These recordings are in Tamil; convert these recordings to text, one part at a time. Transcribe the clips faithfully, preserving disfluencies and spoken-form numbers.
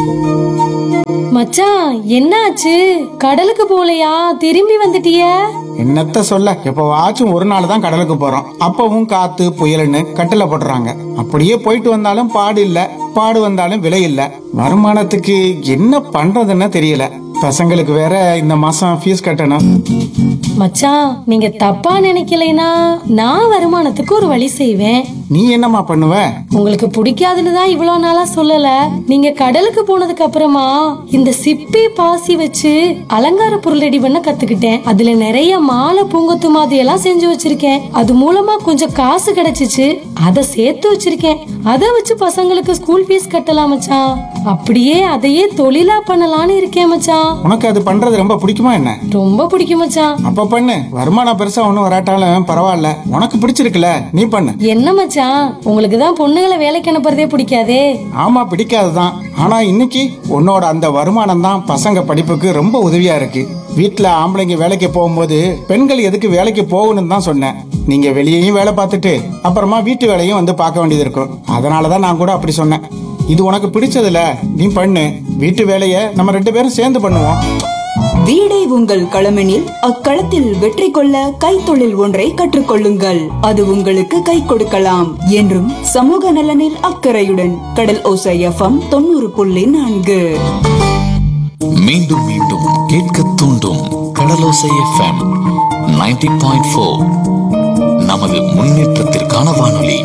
மச்சான், என்னாச்சு? கடலுக்கு போலையா? திரும்பி வந்துட்டிய? என்னத்த சொல்ல, எப்பவாச்சும் ஒரு நாள் தான் கடலுக்கு போறோம். அப்பவும் காத்து புயல்னு கட்டளை போடுறாங்க. அப்படியே போயிட்டு வந்தாலும் பாடு இல்ல, பாடு வந்தாலும் விலை இல்ல. வருமானத்துக்கு என்ன பண்றதுன்னு தெரியல. பசங்களுக்கு வேற இந்த மாசம் ஃபீஸ் கட்டணும். மச்சான், நீங்க தப்பா நினைக்கலைனா நான் வருமானத்துக்கு ஒரு வழி செய்வேன். நீ என்னமா பண்ணுவ? உங்களுக்கு பிடிக்காதுன்னு தான் இவ்வளவு நாளா சொல்லல. நீங்க கடலுக்கு போனதுக்கு அப்புறமா இந்த சிப்பி பாசி வச்சு அலங்கார பொருள் ரெடி பண்ண கத்துக்கிட்டேன். அதுல நிறைய மாலை பூங்கொத்து மாதிரி எல்லாம் செஞ்சு வச்சிருக்கேன். அது மூலமா கொஞ்சம் காசு கிடைச்சிச்சு, அதை சேர்த்து வச்சிருக்கேன். அதை வச்சு பசங்களுக்கு ஸ்கூல் ஃபீஸ் கட்டலாம் மச்சான். அப்படியே அதையே தொழிலா பண்ணலாம்னு இருக்கேன் மச்சான். உனக்கு அது பண்றது ரொம்ப பிடிக்குமா என்ன? ரொம்ப பிடிக்கும் மச்சான். அப்ப பண்ணு. வருமானம் பெருசா ஒண்ணும் வராட்டாலும் பரவாயில்ல, உனக்கு பிடிச்சிருக்குல, நீ பண்ணு. என்ன மச்சான், உங்களுக்கு தான் பொண்ணுங்களை வேலைக்கு அனுப்புறதே பிடிக்காதே? ஆமா, பிடிக்காதுதான். ஆனா இன்னைக்கு உன்னோட அந்த வருமானம் தான் பசங்க படிப்புக்கு ரொம்ப உதவியா இருக்கு. வீட்டுல ஆம்பளைங்க வேலைக்கு போகும்போது பெண்கள் எதுக்கு வேலைக்கு போகணும்னு தான் சொன்னேன். நீங்க வெளியேயும் வேலை பார்த்துட்டு அப்புறமா வீட்டு வேலையும் வந்து பார்க்க வேண்டியது இருக்கும். அதனாலதான் நான் கூட அப்படி சொன்னேன். இது உனக்கு பிடிச்சதுல, நீ பண்ணு. வீட்டு வேலைய நம்ம ரெண்டு பேரும் சேர்ந்து பண்ணுவோம். வீடே உங்கள் களமெனில் அக்களத்தில் வெற்றி கொள்ள கைத்தொழில் ஒன்றை கற்றுக்கொள்ளுங்கள். அது உங்களுக்கு கை கொடுக்கலாம். என்றும் சமூக நலனில் அக்கறையுடன் கடல் ஓசை எஃப்எம் தொண்ணூறு புள்ளி நான்கு. மீண்டும் மீண்டும் கேட்க தூண்டும் கடலோசை எஃப்எம் நைன்டி பாயிண்ட் ஃபோர். நமது முன்னேற்றத்திற்கான வானொலி.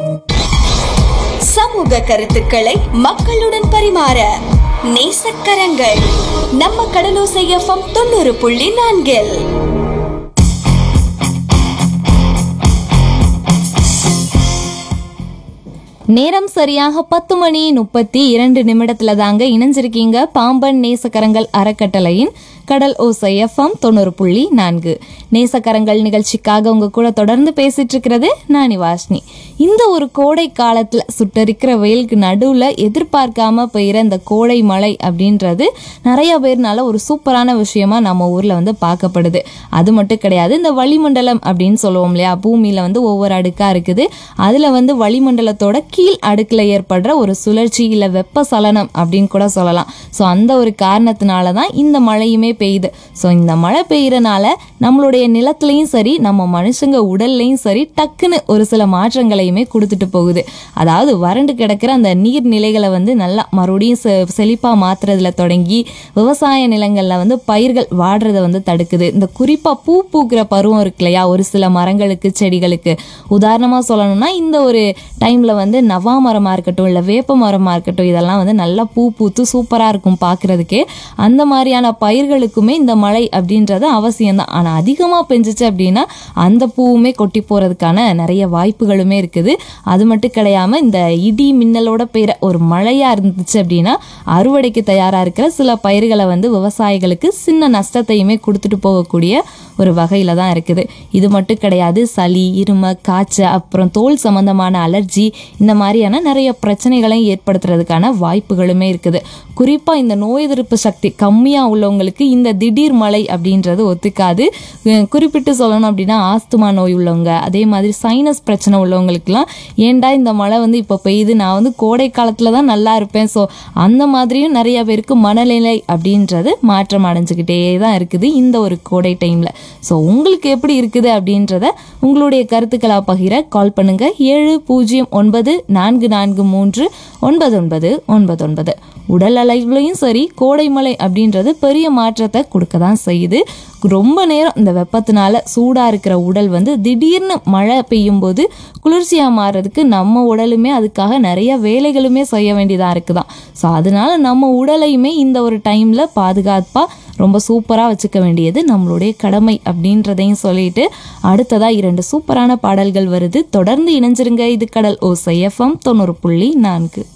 சமூக கருத்துக்களை மக்களுடன் பரிமாற நேசக்கரங்கள் நம்ம கடலோசை எஃப்எம் தொண்ணூறு புள்ளி நான்கில். நேரம் சரியாக பத்து மணி முப்பத்தி இரண்டு நிமிடத்துல தாங்க இணைஞ்சிருக்கீங்க பாம்பன் நேசக்கரங்கள் அறக்கட்டளையின் கடல் ஓசை எஃப்எம் தொண்ணூறு புள்ளி நான்கு. நேசக்கரங்கள் நிகழ்ச்சிக்காக உங்க கூட தொடர்ந்து பேசிட்டு இருக்கிறது நானி வாஷ்னி. இந்த ஒரு கோடை காலத்துல சுட்டரிக்கிற வெயிலுக்கு நடுவுல எதிர்பார்க்காம பெய்கிற இந்த கோடை மழை அப்படின்றது நிறைய பேர்னால ஒரு சூப்பரான விஷயமா நம்ம ஊர்ல வந்து பார்க்கப்படுது. அது மட்டும் கிடையாது, இந்த வளிமண்டலம் அப்படின்னு சொல்லுவோம் இல்லையா, பூமியில வந்து ஒவ்வொரு அடுக்கா இருக்குது. அதுல வந்து வளிமண்டலத்தோட கீழ் அடுக்குல ஏற்படுற ஒரு சுழற்சி இல்ல வெப்ப சலனம் அப்படின்னு கூட சொல்லலாம். ஸோ அந்த ஒரு காரணத்தினாலதான் இந்த மழையுமே பெய்யுது. ஸோ இந்த மழை பெய்யறனால நம்மளுடைய நிலத்திலையும் சரி, நம்ம மனுஷங்க உடல்லையும் சரி, டக்குன்னு ஒரு சில மாற்றங்களையுமே கொடுத்துட்டு போகுது. அதாவது வறண்டு கிடக்கிற அந்த நீர்நிலைகளை வந்து நல்லா மறுபடியும் செழிப்பா மாத்துறதுல தொடங்கி விவசாய நிலங்கள்ல வந்து பயிர்கள் வாடுறத வந்து தடுக்குது. இந்த குறிப்பா பூ பூக்கிற பருவம் இருக்கு இல்லையா, ஒரு சில மரங்களுக்கு செடிகளுக்கு உதாரணமா சொல்லணும்னா இந்த ஒரு டைம்ல வந்து நவா மரமா இருக்கட்டும் இல்ல வேப்ப மரமா இருக்கட்டும், இதெல்லாம் வந்து நல்லா பூ பூத்து சூப்பரா இருக்கும் பாக்குறதுக்கே. அந்த மாதிரியான பயிர்களுக்குமே இந்த மழை அப்படின்றது அவசியம்தான். ஆனா அதிகமா பெஞ்சிச்சு அப்படின்னா அந்த பூவுமே கொட்டி போறதுக்கான நிறைய வாய்ப்புகளுமே இருக்குது. அது மட்டும் கிடையாம இந்த இடி மின்னலோட பெய்ற ஒரு மழையா இருந்துச்சு அப்படின்னா அறுவடைக்கு தயாரா இருக்கிற சில பயிர்களை வந்து விவசாயிகளுக்கு சின்ன நஷ்டத்தையுமே கொடுத்துட்டு போகக்கூடிய ஒரு வகையில தான் இருக்குது. இது மட்டும் கிடையாது, சளி, இரும, காய்ச்சல், அப்புறம் தோல் சம்பந்தமான அலர்ஜி, இந்த மாதிரியான நிறைய பிரச்சனைகளையும் ஏற்படுத்துறதுக்கான வாய்ப்புகளுமே இருக்குது. குறிப்பா இந்த நோய் எதிர்ப்பு சக்தி கம்மியா உள்ளவங்களுக்கு இந்த திடீர் மழை அப்படின்றது ஒத்துக்காது. குறிப்பிட்டு சொல்லணும் அப்படின்னா ஆஸ்துமா நோய் உள்ளவங்க, அதே மாதிரி சைனஸ் பிரச்சனை உள்ளவங்களுக்குலாம் ஏண்டா இந்த மழை வந்து இப்போ பெய்யுது, நான் வந்து கோடை காலத்துல தான் நல்லா இருப்பேன். ஸோ அந்த மாதிரியும் நிறைய பேருக்கு மனநிலை அப்படின்றது மாற்றம் அடைஞ்சுக்கிட்டே தான் இருக்குது இந்த ஒரு கோடை டைம்ல. ஸோ உங்களுக்கு எப்படி இருக்குது அப்படின்றத உங்களுடைய கருத்துக்களா பகிர கால் பண்ணுங்க. ஏழு பூஜ்ஜியம் ஒன்பது நான்கு நான்கு மூன்று ஒன்பது ஒன்பது ஒன்பது ஒன்பது. உடல் அளவுலையும் சரி கோடை மழை அப்படின்றது பெரிய மாற்றத்தை கொடுக்க தான் செய்யுது. ரொம்ப நேரம் இந்த வெப்பத்தினால சூடா இருக்கிற உடல் வந்து திடீர்னு மழை பெய்யும் போது குளிர்ச்சியா மாறுறதுக்கு நம்ம உடலுமே அதுக்காக நிறைய வேலைகளுமே செய்ய வேண்டியதா இருக்குதான். ஸோ அதனால நம்ம உடலையுமே இந்த ஒரு டைம்ல பாதுகாப்பா ரொம்ப சூப்பரா வச்சுக்க வேண்டியது நம்மளுடைய கடமை அப்படின்றதையும் சொல்லிட்டு அடுத்ததா இரண்டு சூப்பரான பாடல்கள் வருது. தொடர்ந்து இணைஞ்சிருங்க. இது கடல் ஓசை எஃப்எம் தொண்ணூறு புள்ளி நான்கு.